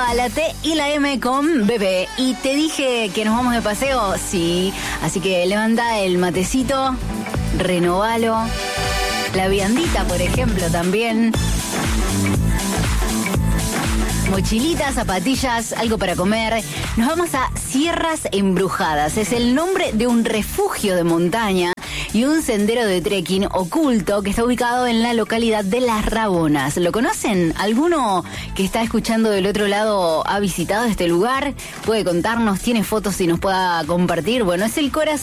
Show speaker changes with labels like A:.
A: a la T y la M con bebé. Y te dije que nos vamos de paseo, sí. Así que levanta el matecito, renovalo. La viandita, por ejemplo, también. Mochilitas, zapatillas, algo para comer. Nos vamos a Sierras Embrujadas. Es el nombre de un refugio de montaña y un sendero de trekking oculto que está ubicado en la localidad de Las Rabonas. ¿Lo conocen? ¿Alguno que está escuchando del otro lado ha visitado este lugar? ¿Puede contarnos? ¿Tiene fotos y nos pueda compartir? Bueno, es el corazón